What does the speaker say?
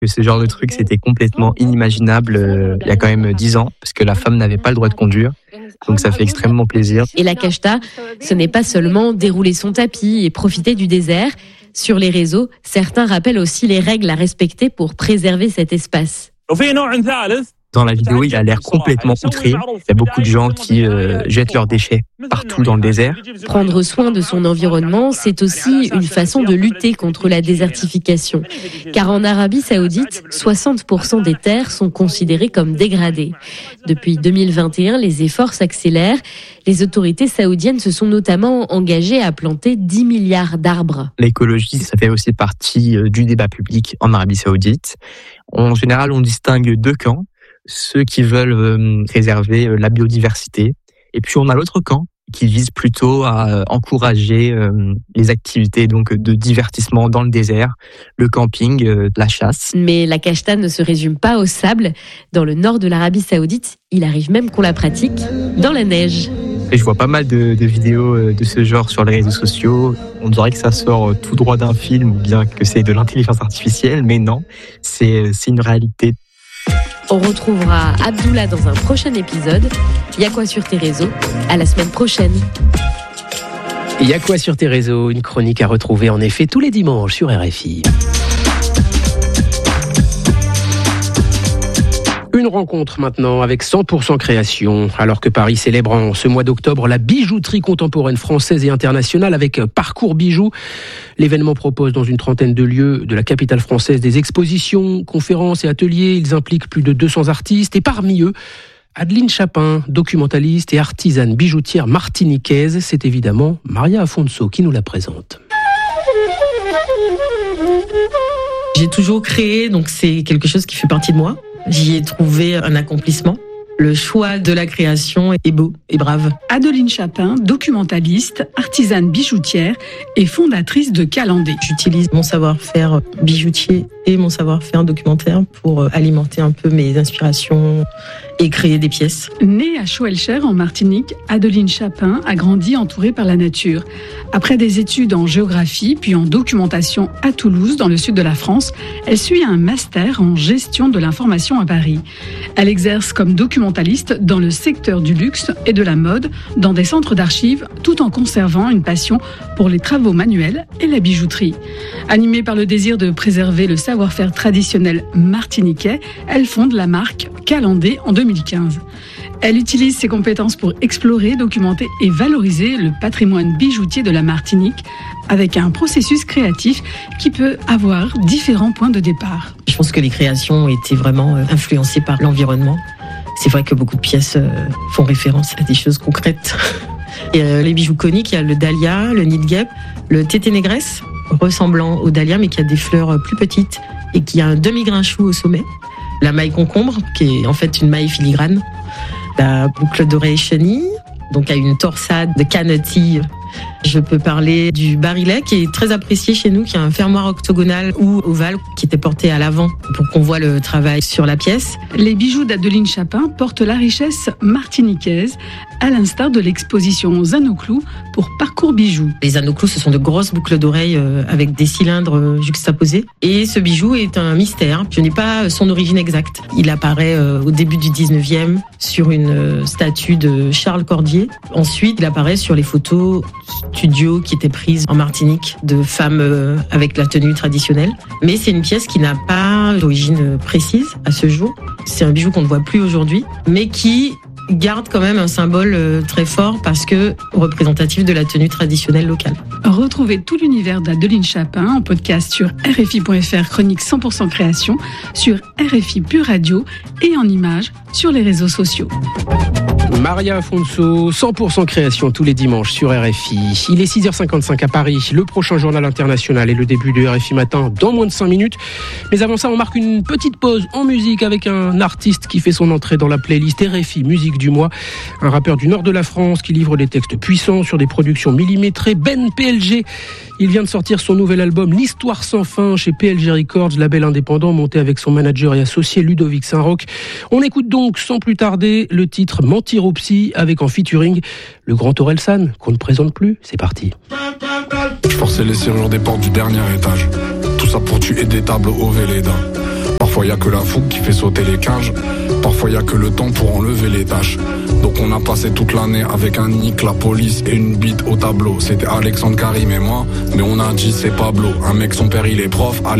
Que ce genre de truc, c'était complètement inimaginable il y a quand même 10 ans, parce que la femme n'avait pas le droit de conduire. Donc ça fait extrêmement plaisir. Et la Kashta, ce n'est pas seulement dérouler son tapis et profiter du désert. Sur les réseaux, certains rappellent aussi les règles à respecter pour préserver cet espace. Dans la vidéo, il a l'air complètement outré. Il y a beaucoup de gens qui jettent leurs déchets partout dans le désert. Prendre soin de son environnement, c'est aussi une façon de lutter contre la désertification. Car en Arabie Saoudite, 60% des terres sont considérées comme dégradées. Depuis 2021, les efforts s'accélèrent. Les autorités saoudiennes se sont notamment engagées à planter 10 milliards d'arbres. L'écologie, ça fait aussi partie du débat public en Arabie Saoudite. En général, on distingue 2 camps. Ceux qui veulent préserver la biodiversité. Et puis on a l'autre camp qui vise plutôt à encourager les activités donc de divertissement dans le désert, le camping, la chasse. Mais la Kashta ne se résume pas au sable. Dans le nord de l'Arabie Saoudite, il arrive même qu'on la pratique dans la neige. Et je vois pas mal de vidéos de ce genre sur les réseaux sociaux. On dirait que ça sort tout droit d'un film ou bien que c'est de l'intelligence artificielle, mais non, c'est une réalité. On retrouvera Abdullah dans un prochain épisode. Y'a quoi sur tes réseaux? À la semaine prochaine. Y'a quoi sur tes réseaux? Une chronique à retrouver en effet tous les dimanches sur RFI. Une rencontre maintenant avec 100% création. Alors que Paris célèbre en ce mois d'octobre la bijouterie contemporaine française et internationale avec Parcours Bijoux. L'événement propose dans une trentaine de lieux de la capitale française des expositions, conférences et ateliers. Ils impliquent plus de 200 artistes et parmi eux, Adeline Chapin, documentaliste et artisane bijoutière martiniquaise. C'est évidemment Maria Afonso qui nous la présente. J'ai toujours créé, donc c'est quelque chose qui fait partie de moi. J'y ai trouvé un accomplissement. Le choix de la création est beau et brave. Adeline Chapin, documentaliste, artisane bijoutière et fondatrice de Calandé. J'utilise mon savoir-faire bijoutier et mon savoir-faire documentaire pour alimenter un peu mes inspirations et créer des pièces. Née à Schwelcher en Martinique, Adeline Chapin a grandi entourée par la nature. Après des études en géographie puis en documentation à Toulouse, dans le sud de la France, elle suit un master en gestion de l'information à Paris. Elle exerce comme documentaliste dans le secteur du luxe et de la mode, dans des centres d'archives, tout en conservant une passion pour les travaux manuels et la bijouterie. Animée par le désir de préserver le savoir-faire traditionnel martiniquais, elle fonde la marque Calandé en 2015. Elle utilise ses compétences pour explorer, documenter et valoriser le patrimoine bijoutier de la Martinique avec un processus créatif qui peut avoir différents points de départ. Je pense que les créations ont été vraiment influencées par l'environnement. C'est vrai que beaucoup de pièces font référence à des choses concrètes. Et les bijoux coniques, il y a le dahlia, le nid de guêpe, le tété négresse, ressemblant au dahlia mais qui a des fleurs plus petites et qui a un demi-grain chou au sommet. La maille concombre, qui est en fait une maille filigrane. La boucle d'oreille chenille, donc à une torsade de canetilles. Je peux parler du barillet qui est très apprécié chez nous, qui a un fermoir octogonal ou ovale qui était porté à l'avant pour qu'on voit le travail sur la pièce. Les bijoux d'Adeline Chapin portent la richesse martiniquaise, à l'instar de l'exposition Zanouclou pour Parcours Bijoux. Les Zanouclou, ce sont de grosses boucles d'oreilles avec des cylindres juxtaposés. Et ce bijou est un mystère. Je n'ai pas son origine exacte. Il apparaît au début du 19e sur une statue de Charles Cordier. Ensuite, il apparaît sur les photos studio qui étaient prises en Martinique de femmes avec la tenue traditionnelle. Mais c'est une pièce qui n'a pas d'origine précise à ce jour. C'est un bijou qu'on ne voit plus aujourd'hui, mais qui garde quand même un symbole très fort parce que représentatif de la tenue traditionnelle locale. Retrouvez tout l'univers d'Adeline Chapin en podcast sur RFI.fr, chronique 100% création, sur RFI Pure Radio et en images sur les réseaux sociaux. Maria Afonso, 100% création tous les dimanches sur RFI. Il est 6h55 à Paris. Le prochain journal international et le début de RFI Matin dans moins de 5 minutes. Mais avant ça, on marque une petite pause en musique avec un artiste qui fait son entrée dans la playlist RFI Musique du mois. Un rappeur du nord de la France qui livre des textes puissants sur des productions millimétrées. Ben PLG. Il vient de sortir son nouvel album L'Histoire sans fin chez PLG Records, label indépendant monté avec son manager et associé Ludovic Saint-Roch. On écoute donc sans plus tarder le titre Mentir au psy avec en featuring le grand Orelsan qu'on ne présente plus. C'est parti. Je forçais les serrures des portes du dernier étage. Tout ça pour tuer des tables au Véleda. Parfois y a que la fougue qui fait sauter les cages. Parfois y a que le temps pour enlever les tâches. Donc on a passé toute l'année avec un nick, la police et une bite au tableau. C'était Alexandre Karim et moi, mais on a dit c'est Pablo. Un mec son père il est prof,